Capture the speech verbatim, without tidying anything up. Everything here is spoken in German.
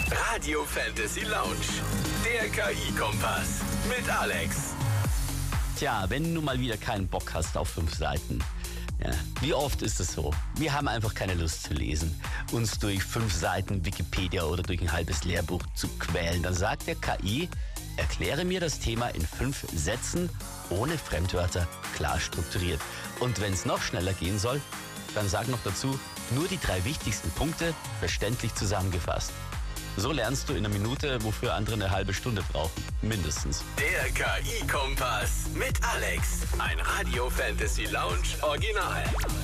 Radio Fantasy Lounge, der K I-Kompass mit Alex. Tja, wenn du mal wieder keinen Bock hast auf fünf Seiten. Ja, wie oft ist es so? Wir haben einfach keine Lust zu lesen, uns durch fünf Seiten Wikipedia oder durch ein halbes Lehrbuch zu quälen. Dann sagt der K I, erkläre mir das Thema in fünf Sätzen, ohne Fremdwörter, klar strukturiert. Und wenn es noch schneller gehen soll, dann sag noch dazu, nur die drei wichtigsten Punkte verständlich zusammengefasst. So lernst du in einer Minute, wofür andere eine halbe Stunde brauchen. Mindestens. Der K I-Kompass mit Alex. Ein Radio Fantasy Lounge Original.